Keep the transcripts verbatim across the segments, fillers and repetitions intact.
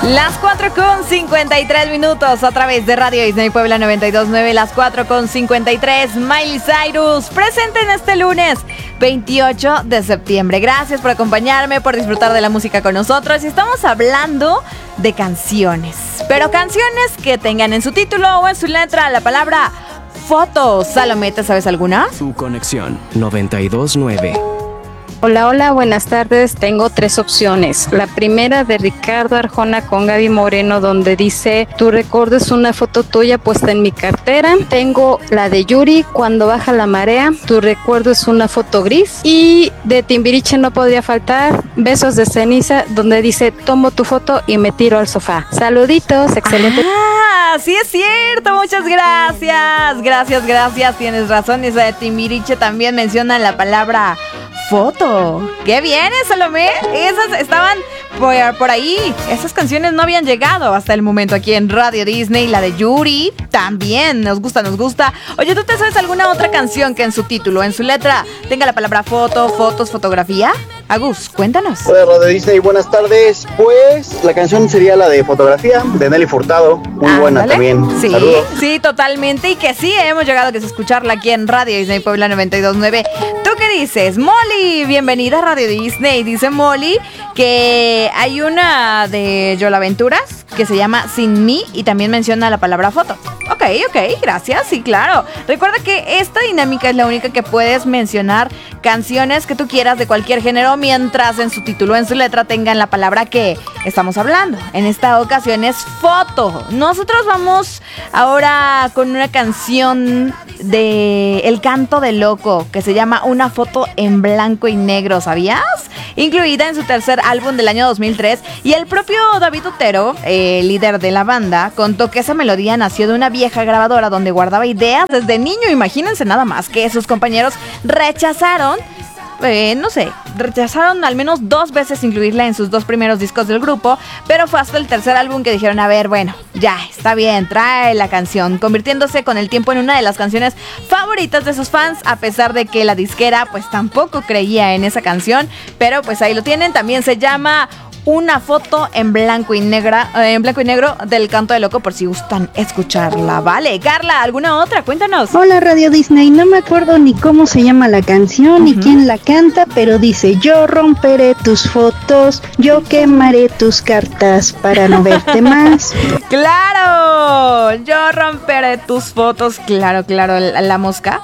Las cuatro con cincuenta y tres minutos a través de Radio Disney Puebla noventa y dos punto nueve. Las cuatro con cincuenta y tres. Miley Cyrus, presente en este lunes veintiocho de septiembre. Gracias por acompañarme, por disfrutar de la música con nosotros. Y estamos hablando de canciones, pero canciones que tengan en su título o en su letra la palabra fotos. Salomé, ¿te sabes alguna? Su conexión noventa y dos punto nueve. Hola, hola, buenas tardes. Tengo tres opciones. La primera de Ricardo Arjona con Gaby Moreno, donde dice: tu recuerdo es una foto tuya puesta en mi cartera. Tengo la de Yuri, Cuando baja la marea, tu recuerdo es una foto gris. Y de Timbiriche no podría faltar Besos de ceniza, donde dice: tomo tu foto y me tiro al sofá. Saluditos, excelente. Ah, sí es cierto, muchas gracias. Gracias, gracias, tienes razón. Esa de Timbiriche también menciona la palabra foto. ¡Qué bien, Salomé! Esas estaban por, por ahí. Esas canciones no habían llegado hasta el momento aquí en Radio Disney. La de Yuri también. Nos gusta, nos gusta. Oye, ¿tú te sabes alguna otra canción que en su título, en su letra, tenga la palabra foto, fotos, fotografía? Agus, cuéntanos. Hola, Radio Disney, buenas tardes. Pues la canción sería la de Fotografía, de Nelly Furtado. Muy ah, buena ¿vale? también. Sí, saludos. Sí, totalmente. Y que sí, hemos llegado a escucharla aquí en Radio Disney Puebla noventa y dos punto nueve. ¿Tú qué dices? Molly, bienvenida a Radio Disney. Dice Molly que hay una de Yola Aventuras que se llama Sin mí y también menciona la palabra foto. Ok, ok, gracias, sí, claro. Recuerda que esta dinámica es la única que puedes mencionar canciones que tú quieras de cualquier género mientras en su título o en su letra tengan la palabra que estamos hablando. En esta ocasión es foto. Nosotros vamos ahora con una canción de El Canto del Loco que se llama Una foto en blanco y negro, ¿sabías? Incluida en su tercer álbum del año dos mil tres, y el propio David Otero, eh, líder de la banda, contó que esa melodía nació de una vieja grabadora donde guardaba ideas desde niño. Imagínense nada más que sus compañeros rechazaron Eh, no sé, rechazaron al menos dos veces incluirla en sus dos primeros discos del grupo, pero fue hasta el tercer álbum que dijeron: a ver, bueno, ya, está bien, trae la canción, convirtiéndose con el tiempo en una de las canciones favoritas de sus fans, a pesar de que la disquera pues tampoco creía en esa canción, pero pues ahí lo tienen. También se llama Una foto en blanco y negra, eh, en blanco y negro del Canto del Loco, por si gustan escucharla, ¿vale? Carla, ¿alguna otra? Cuéntanos. Hola, Radio Disney, no me acuerdo ni cómo se llama la canción, uh-huh, ni quién la canta, pero dice: yo romperé tus fotos, yo quemaré tus cartas para no verte más. ¡Claro! Yo romperé tus fotos, claro, claro, la, la mosca.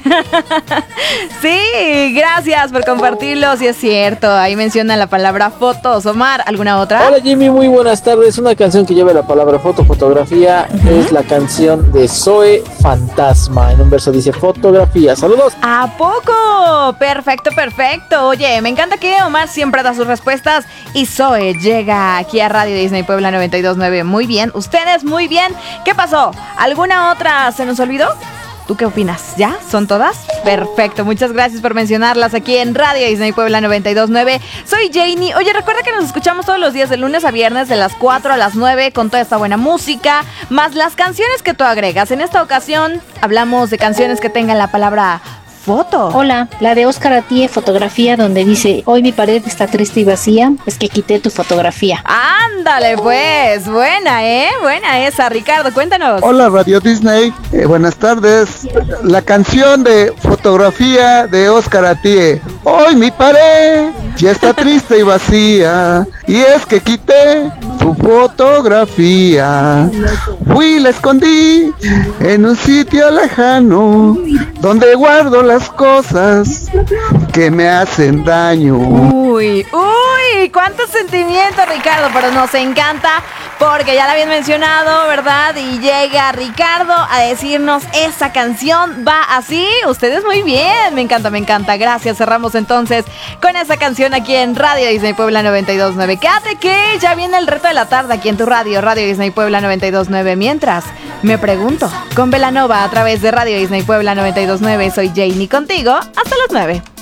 Sí, gracias por compartirlo. Sí, es cierto, ahí menciona la palabra fotos. Omar, ¿alguna otra? Hola, Jimmy, muy buenas tardes. Una canción que lleva la palabra foto, fotografía, uh-huh, es la canción de Zoe, Fantasma. En un verso dice fotografía. Saludos. ¿A poco? Perfecto, perfecto. Oye, me encanta que Omar siempre da sus respuestas y Zoe llega aquí a Radio Disney Puebla noventa y dos punto nueve. Muy bien, ustedes muy bien. ¿Qué pasó? ¿Alguna otra se nos olvidó? ¿Tú qué opinas? ¿Ya? ¿Son todas? Perfecto, muchas gracias por mencionarlas aquí en Radio Disney Puebla noventa y dos punto nueve. Soy Janie. Oye, recuerda que nos escuchamos todos los días de lunes a viernes de las cuatro a las nueve con toda esta buena música, más las canciones que tú agregas. En esta ocasión hablamos de canciones que tengan la palabra foto. Hola, la de Oscar Atie, Fotografía, donde dice: hoy mi pared está triste y vacía, es que quité tu fotografía. Ándale pues, buena, ¿eh? Buena esa. Ricardo, cuéntanos. Hola, Radio Disney, eh, buenas tardes. La canción de Fotografía de Oscar Atie: hoy mi pared ya está triste y vacía, y es que quité tu fotografía. Fui y la escondí en un sitio lejano, donde guardo las cosas que me hacen daño. Uy, uy, cuántos sentimientos, Ricardo, pero nos encanta porque ya la habían mencionado, ¿verdad? Y llega Ricardo a decirnos: esa canción va así. Ustedes muy bien, me encanta, me encanta. Gracias, cerramos entonces con esa canción aquí en Radio Disney Puebla noventa y dos punto nueve. Quédate que ya viene el reto de la tarde aquí en tu radio, Radio Disney Puebla noventa y dos punto nueve. Mientras, me pregunto con Belanova a través de Radio Disney Puebla noventa y dos punto nueve. Soy Janie contigo hasta las nueve.